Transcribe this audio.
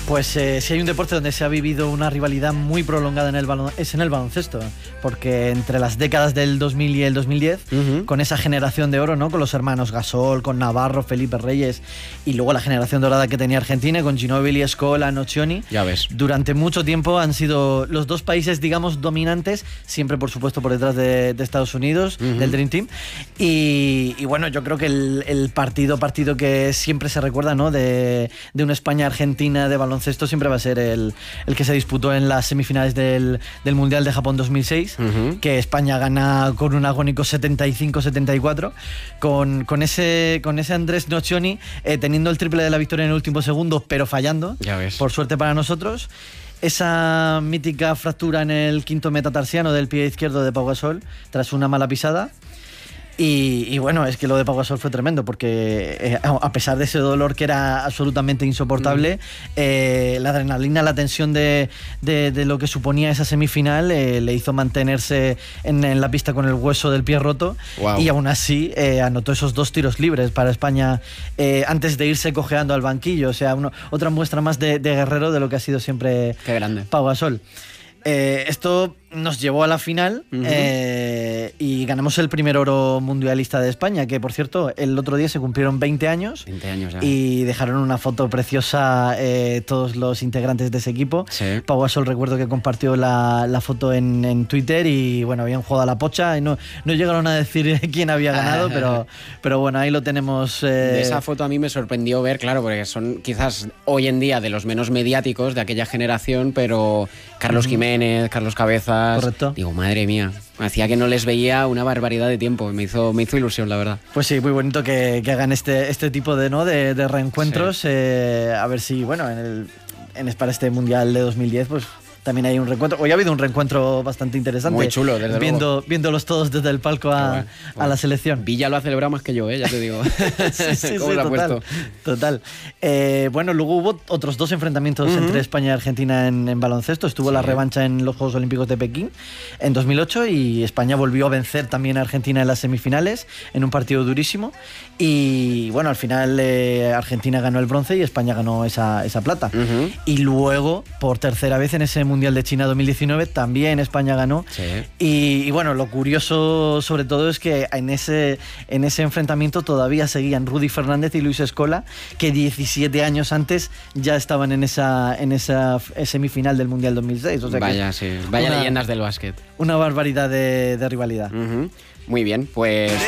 Pues si hay un deporte donde se ha vivido una rivalidad muy prolongada es en el baloncesto, porque entre las décadas del 2000 y el 2010, con esa generación de oro, ¿no? Con los hermanos Gasol, con Navarro, Felipe Reyes, y luego la generación dorada que tenía Argentina, con Ginóbili, Scola, Nocioni. Ya ves. Durante mucho tiempo han sido los dos países, digamos, dominantes, siempre por supuesto por detrás de Estados Unidos, del Dream Team. Y bueno, yo creo que el partido que siempre se recuerda, ¿no? de una España-Argentina de baloncesto siempre va a ser el que se disputó en las semifinales del Mundial de Japón 2006, que España gana con un agónico 75-74, con ese Andrés Nocioni teniendo el triple de la victoria en el último segundo, pero fallando, ya ves. Por suerte para nosotros. Esa mítica fractura en el quinto metatarsiano del pie izquierdo de Pau Gasol tras una mala pisada. Y bueno, es que lo de Pau Gasol fue tremendo, porque a pesar de ese dolor que era absolutamente insoportable, la adrenalina, la tensión de lo que suponía esa semifinal le hizo mantenerse en la pista con el hueso del pie roto. Wow. Y aún así anotó esos 2 tiros libres para España antes de irse cojeando al banquillo. O sea, otra muestra más de guerrero de lo que ha sido siempre Pau Gasol. Esto nos llevó a la final y ganamos el primer oro mundialista de España, que por cierto el otro día se cumplieron 20 años ya. Y dejaron una foto preciosa todos los integrantes de ese equipo. Sí. Pau Gasol, recuerdo que compartió la foto en Twitter y bueno, habían jugado a la pocha y no llegaron a decir quién había ganado, pero bueno, ahí lo tenemos. De esa foto a mí me sorprendió ver, claro, porque son quizás hoy en día de los menos mediáticos de aquella generación, pero Carlos Jiménez, Carlos Cabezas. Correcto. Digo, madre mía, hacía que no les veía una barbaridad de tiempo. Me hizo ilusión, la verdad. Pues sí, muy bonito que hagan este tipo de reencuentros. Sí. A ver si, bueno, para este Mundial de 2010, pues también hay un reencuentro. Hoy ha habido un reencuentro bastante interesante. Muy chulo, desde luego. Viéndolos todos desde el palco a la selección. Villa lo ha celebrado más que yo, ya te digo. sí, total. Bueno, luego hubo otros 2 enfrentamientos entre España y Argentina en baloncesto. Estuvo la revancha en los Juegos Olímpicos de Pekín en 2008 y España volvió a vencer también a Argentina en las semifinales en un partido durísimo. Y bueno, al final Argentina ganó el bronce y España ganó esa plata. Y luego, por tercera vez en ese Mundial de China 2019, también España ganó. Sí. Y bueno, lo curioso sobre todo es que en ese enfrentamiento todavía seguían Rudy Fernández y Luis Scola, que 17 años antes ya estaban en esa semifinal del Mundial 2006. O sea vaya leyendas del básquet. Una barbaridad de rivalidad. Muy bien, pues